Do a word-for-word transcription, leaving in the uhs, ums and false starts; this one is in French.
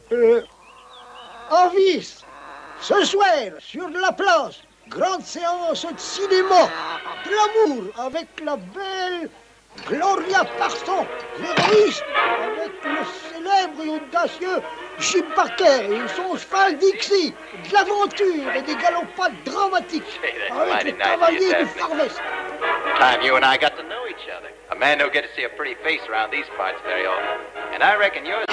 Euh, en vis, ce soir, sur la place, grande séance de cinéma, de l'amour avec la belle Gloria Parsons, l'héroïste avec le célèbre et audacieux Jim Parker et son cheval Dixie, de l'aventure et des galopades dramatiques avec le cavalier du Far West. Time you and I got to know each other. A man don't get to see a pretty face around these parts very often. And I reckon you're